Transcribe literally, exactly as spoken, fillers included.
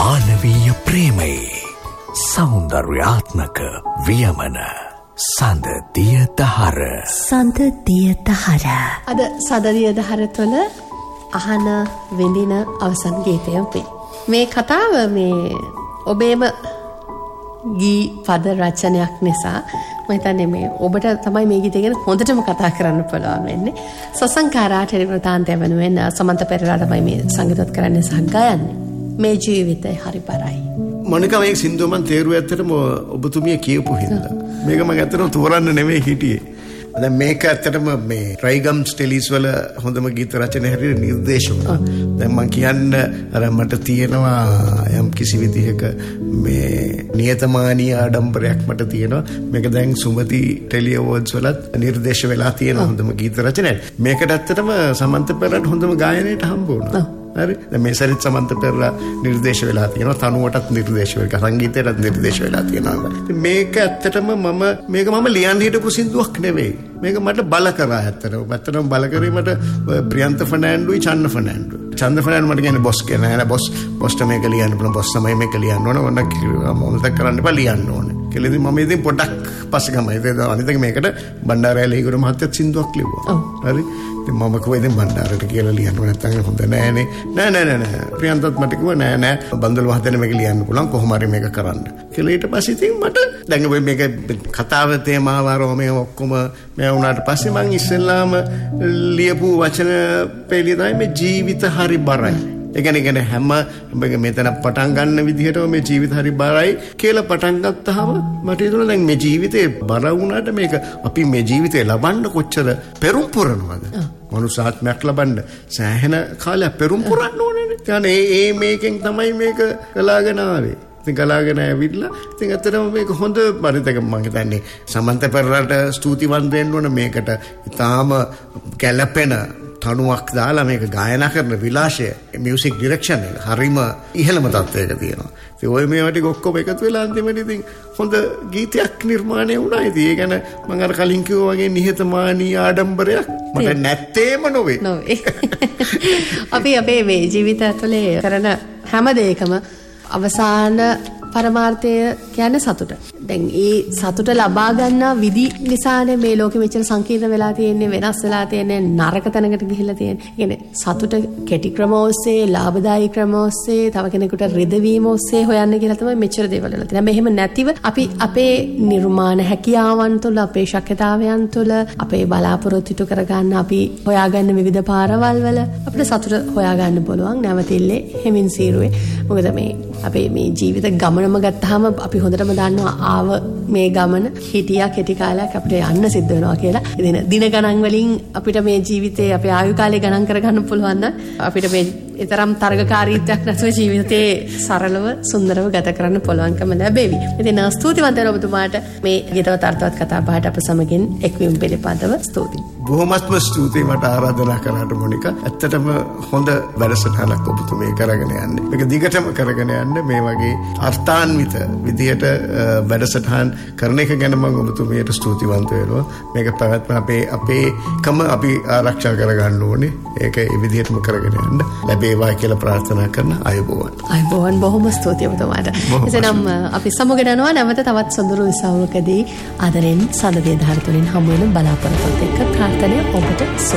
මානවීය ප්‍රේමයේ සෞන්දර්යාත්මක වියමන සඳ දිය දහර සඳ දිය දහර අද සඳ දිය දහර තුළ අහන විඳින අවසන් ගීතය වේ. මේ කතාව මේ ඔබේම ගී පද රචනයක් නිසා මම හිතන්නේ මේ ඔබට තමයි මේ ගීතය ගැන හොඳටම කතා කරන්න පුළුවන් වෙන්නේ. සසංකාරා ටෙලිවෘතාන්තය වෙනුවෙන් සමන්ත පෙරේරා තමයි මේ සංගීතවත් කරන්නේ සහ ගයන්නේ. මේ ජීවිතේ හරි පරයි. මොනිකා මේ සින්දුව මම තේරුවේ ඇත්තටම ඔබතුමිය කියපු හින්දා. මේක මම ඇත්තටම තෝරන්න නෙමෙයි හිටියේ. දැන් මේක ඇත්තටම මේ රයිගම්ස් ටෙලිස් වල හොඳම ගීත රචන හැටියට නිර්දේශ වුණා. දැන් මම කියන්න අර මට තියෙනවා යම් කිසි විදිහක මේ නියතමානී ආඩම්බරයක් මට තියෙනවා. මේක දැන් සුමති ටෙලි අවෝඩ්ස් වලත් නිර්දේශ වෙලා තියෙන හොඳම ගීත රචනයක්. මේකට ඇත්තටම සමන්ත පෙරේරාට හොඳම ගායනයට හම්බ වුණා. හරි දැන් මේ සරිත් සමන්ත පෙරේරා නිර්දේශ වෙලා තියෙනවා, තනුවටත් නිර්දේශ වෙලා, සංගීතයටත් නිර්දේශ වෙලා තියෙනවා. මේක ඇත්තටම මම මේක මම ලියන්න හිටපු සින්දුවක් නෙවෙයි. මේක මට බල කරා ඇත්තටම. ඇත්තටම බල කරේ මට ප්‍රියන්ත ෆර්නෑන්ඩෝයි චන්න ෆර්නෑන්ඩෝ. චන්න ෆර්නෑන්ඩෝ මට කියන්නේ බොස් කියන නෑ බොස් බොස්ට මේක ලියන්න පුළුවන්, බොස් තමයි මේක ලියන්න ඕන. ඕන කිව්වා මොනද කරන්න බෑ ලියන්න ඕනේ. කියලා ඉතින් මම ඉතින් පොඩ්ඩක් පස්සේ ගමයි. ඒක අනිත් එක මේකට බණ්ඩාරයලේ ඉගොඩ මහත්තයත් සින්දුවක් ලිව්වා. හරි ඉතින් මම කිව්වා ඉතින් බණ්ඩාරට කියලා ලියන්න ඕන නැත්නම් හොඳ නෑනේ. නෑ නෑ නෑ නෑ ප්‍රියන්තත් මට කිව්වා නෑ නෑ බන්දල් මහත්තයනේ මේක ලියන්න පුළුවන් කොහොම හරි මේක කරන්න. කියලා ඊට පස්සේ ඉතින් මට දැන් මේක කතාව තේමාව රෝමේ ඔක්කොම මේ වුණාට පස්සේ මම ඉස්සෙල්ලාම ලියපු වචන පෙළිය තමයි මේ ජීවිත හරි බරයි. ඒ කියන්නේ හැම මෙතන පටන් ගන්න විදිහටම මේ ජීවිත හරි බරයි කියලා පටන් ගත්තාම මට හිතුණා දැන් මේ ජීවිතේ බර වුණාට මේක අපි මේ ජීවිතේ ලබන්න කොච්චර පෙරම් පුරනවද? මනුෂ්‍යාත්මයක් ලබන්න සෑහෙන කාලයක් පෙරම් පුරන්න ඕනේ. ඒ ඒ මේකෙන් තමයි මේක කලාගෙන ආවේ. ඉතින් කලාගෙන ඇවිල්ලා ඉතින් ඇත්තටම මේක හොඳ පරිදක මම හිතන්නේ සමන්ත පෙරේරාට ස්තුතිවන්ත වෙන්න ඕන. මේකට ඊටාම ගැළපෙන තනුවක් දාලා මේක ගායනා කරන විලාශය මියුසික් ඩිරෙක්ෂන් එක හරිම ඉහළම තත්ත්වයක තියෙනවා. ඉතින් ওই මේවා ටික ඔක්කොම එකතු වෙලා අන්තිමට ඉතින් හොඳ ගීතයක් නිර්මාණය වුණා. ඉතින් ඒ ගැන මම අර කලින් කිව්වා වගේ නිහතමානී ආඩම්බරයක් මට නැත්තේම නොවේ. නොවේ. අපි අපේ මේ ජීවිතය තුළ කරන හැම දෙයකම අවසාන පරමාර්ථය කියන්නේ සතුට. දැන් ඒ සතුට ලබා ගන්නා විදි නිසානේ මේ ලෝකෙ මෙච්චර සංකීර්ණ වෙලා තියෙන්නේ, වෙනස් වෙලා තියෙන්නේ, නරක තැනකට ගිහිල්ලා තියෙන්නේ. ඒ කියන්නේ සතුට කෙටි ක්‍රම ඔස්සේ, ලාභදායී ක්‍රම ඔස්සේ, තව කෙනෙකුට රිදවීම ඔස්සේ හොයන්න කියලා තමයි මෙච්චර දේවල් වෙලා තියෙන්නේ. මෙහෙම නැතිව අපි අපේ නිර්මාණ හැකියාවන් තුළ, අපේ ශක්්‍යතාවයන් තුළ, අපේ බලාපොරොත්තු ඉටු කරගන්න අපි හොයාගන්න විවිධ පාරවල් වල අපිට සතුට හොයාගන්න පුළුවන් නැවතිල්ලේ හිමින් සීරුවේ. මොකද මේ අපේ මේ ජීවිත ගමනම ගත්තාම අපි හොඳටම දන්නවා ආව මේ ගමන හිටියා කෙටි කාලයක් අපිට යන්න සිද්ධ වෙනවා කියලා. ඉතින් දින ගණන් වලින් අපිට මේ ජීවිතේ අපේ ආයු කාලය ගණන් කරගන්න පුළුවන් නම් අපිට මේ ඊතරම් තරගකාරීත්වයක් නැතුව ජීවිතේ සරලව සුන්දරව ගත කරන්න පුළුවන්කම ලැබෙවි. ඉතින් ස්තුතිවන්ත වෙනවා ඔබතුමාට මේ ගීතවත් අර්ථවත් කතා බහට අප සමගින් එක්වීම පිළිබඳව ස්තුතියි. බොහොමත්ම ස්තුතියි මට ආරාධනා කරාට මොනිකා. ඇත්තටම හොඳ වැඩසටහනක් ඔබතුමේ කරගෙන යන්නේ. මේක දිගටම කරගෙන යන්න මේ වගේ අර්ථාන්විත විදියට වැඩසටහන් කරන එක ගැන මම ඔබතුමියට ස්තුතිවන්ත වෙනවා. මේක පැවැත්ම අපේ අපේ කම අපි ආරක්ෂා කරගන්න ඕනේ. ඒක ඒ විදියටම කරගෙන යන්න ලැබේවා කියලා ප්‍රාර්ථනා කරන අයබෝවන්. අයබෝවන් බොහොම ස්තුතියි ඔබතුමාට. එසේනම් අපි සමුගෙන යනවා නැවත තවත් සොඳුරු උත්සවකදී ආදරෙන් සඳ දිය දහර තුලින් හමු වෙන බලාපොරොත්තුත් එක්ක ප්‍රාර්ථනය ඔබට